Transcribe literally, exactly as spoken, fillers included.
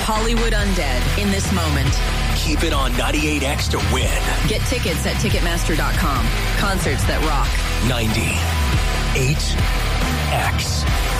Hollywood Undead in this moment. Keep it on ninety-eight X to win. Get tickets at Ticketmaster dot com. Concerts that rock. ninety-eight X.